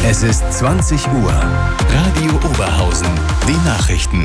Es ist 20 Uhr. Radio Oberhausen. Die Nachrichten.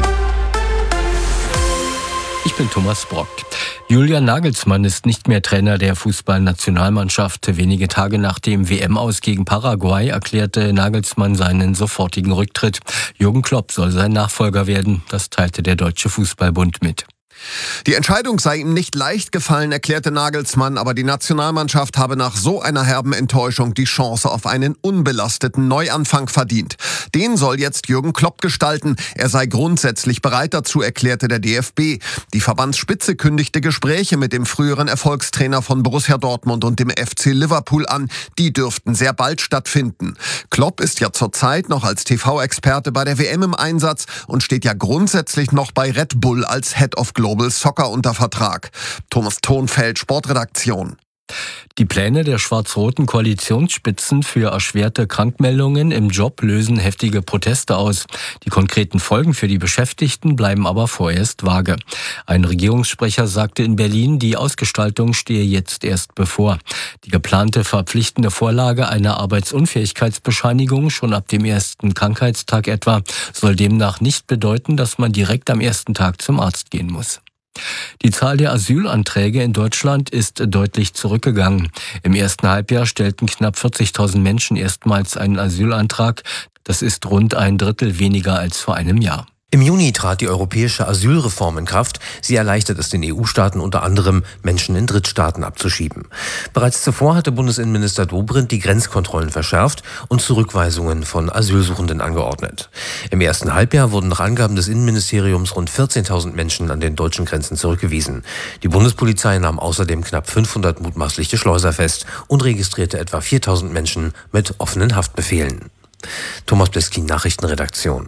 Ich bin Thomas Brock. Julian Nagelsmann ist nicht mehr Trainer der Fußballnationalmannschaft. Wenige Tage nach dem WM-Aus gegen Paraguay erklärte Nagelsmann seinen sofortigen Rücktritt. Jürgen Klopp soll sein Nachfolger werden. Das teilte der Deutsche Fußballbund mit. Die Entscheidung sei ihm nicht leicht gefallen, erklärte Nagelsmann, aber die Nationalmannschaft habe nach so einer herben Enttäuschung die Chance auf einen unbelasteten Neuanfang verdient. Den soll jetzt Jürgen Klopp gestalten. Er sei grundsätzlich bereit dazu, erklärte der DFB. Die Verbandsspitze kündigte Gespräche mit dem früheren Erfolgstrainer von Borussia Dortmund und dem FC Liverpool an. Die dürften sehr bald stattfinden. Klopp ist ja zurzeit noch als TV-Experte bei der WM im Einsatz und steht ja grundsätzlich noch bei Red Bull als Head of Global Soccer unter Vertrag. Thomas Thonfeld, Sportredaktion. Die Pläne der schwarz-roten Koalitionsspitzen für erschwerte Krankmeldungen im Job lösen heftige Proteste aus. Die konkreten Folgen für die Beschäftigten bleiben aber vorerst vage. Ein Regierungssprecher sagte in Berlin, die Ausgestaltung stehe jetzt erst bevor. Die geplante verpflichtende Vorlage einer Arbeitsunfähigkeitsbescheinigung schon ab dem ersten Krankheitstag etwa soll demnach nicht bedeuten, dass man direkt am ersten Tag zum Arzt gehen muss. Die Zahl der Asylanträge in Deutschland ist deutlich zurückgegangen. Im ersten Halbjahr stellten knapp 40.000 Menschen erstmals einen Asylantrag. Das ist rund ein Drittel weniger als vor einem Jahr. Im Juni trat die europäische Asylreform in Kraft. Sie erleichtert es den EU-Staaten unter anderem, Menschen in Drittstaaten abzuschieben. Bereits zuvor hatte Bundesinnenminister Dobrindt die Grenzkontrollen verschärft und Zurückweisungen von Asylsuchenden angeordnet. Im ersten Halbjahr wurden nach Angaben des Innenministeriums rund 14.000 Menschen an den deutschen Grenzen zurückgewiesen. Die Bundespolizei nahm außerdem knapp 500 mutmaßliche Schleuser fest und registrierte etwa 4.000 Menschen mit offenen Haftbefehlen. Thomas Bleskin, Nachrichtenredaktion.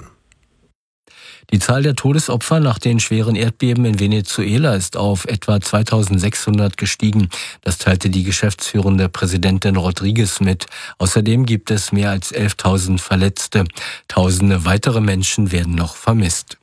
Die Zahl der Todesopfer nach den schweren Erdbeben in Venezuela ist auf etwa 2.600 gestiegen. Das teilte die geschäftsführende Präsidentin Rodriguez mit. Außerdem gibt es mehr als 11.000 Verletzte. Tausende weitere Menschen werden noch vermisst.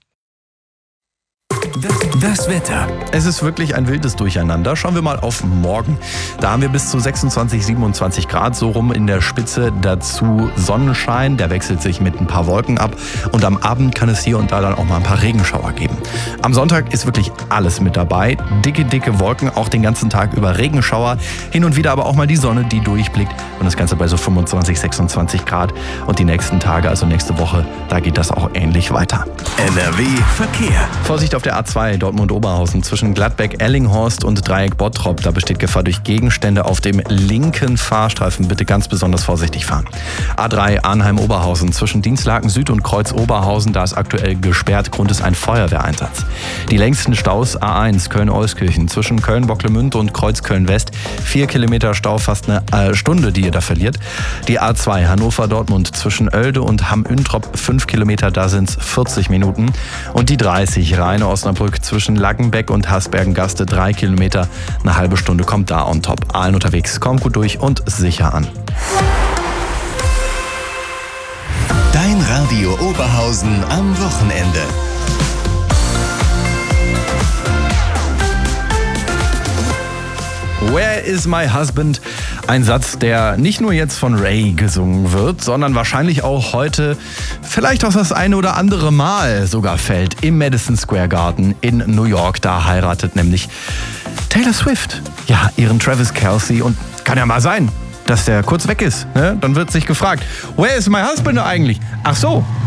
Das Wetter. Es ist wirklich ein wildes Durcheinander. Schauen wir mal auf morgen. Da haben wir bis zu 26, 27 Grad so rum in der Spitze. Dazu Sonnenschein, der wechselt sich mit ein paar Wolken ab. Und am Abend kann es hier und da dann auch mal ein paar Regenschauer geben. Am Sonntag ist wirklich alles mit dabei. Dicke Wolken, auch den ganzen Tag über Regenschauer. Hin und wieder aber auch mal die Sonne, die durchblickt. Und das Ganze bei so 25, 26 Grad. Und die nächsten Tage, also nächste Woche, da geht das auch ähnlich weiter. NRW Verkehr. Vorsicht auf der A2 Dortmund-Oberhausen zwischen Gladbeck-Ellinghorst und Dreieck-Bottrop. Da besteht Gefahr durch Gegenstände auf dem linken Fahrstreifen. Bitte ganz besonders vorsichtig fahren. A3 Arnheim-Oberhausen zwischen Dienstlaken Süd und Kreuz-Oberhausen. Da ist aktuell gesperrt. Grund ist ein Feuerwehreinsatz. Die längsten Staus A1 Köln-Euskirchen zwischen Köln-Bocklemünd und Kreuz-Köln-West. 4 Kilometer Stau, fast eine Stunde, die ihr da verliert. Die A2 Hannover-Dortmund zwischen Oelde und Hamm-Üntrop. 5 Kilometer, da sind es 40 Minuten. Und die 30 Rheine-Osnabrück zwischen Laggenbeck und Hasbergen-Gaste 3 Kilometer. Eine halbe Stunde kommt da on top. Allen unterwegs, kommt gut durch und sicher an. Dein Radio Oberhausen am Wochenende. Where is my husband? Ein Satz, der nicht nur jetzt von Ray gesungen wird, sondern wahrscheinlich auch heute vielleicht auch das eine oder andere Mal sogar fällt im Madison Square Garden in New York. Da heiratet nämlich Taylor Swift, ja, ihren Travis Kelce. Und kann ja mal sein, dass der kurz weg ist. Ne? Dann wird sich gefragt, where is my husband eigentlich? Ach so,